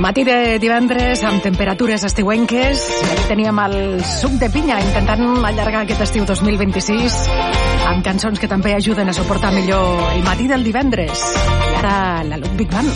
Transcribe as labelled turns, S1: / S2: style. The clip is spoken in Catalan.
S1: Matí de divendres amb temperatures estiuenques. Aquí teníem el suc de pinya intentant allargar aquest estiu 2026 amb cançons que també ajuden a suportar millor el matí del divendres. I ara la Ludwig Band.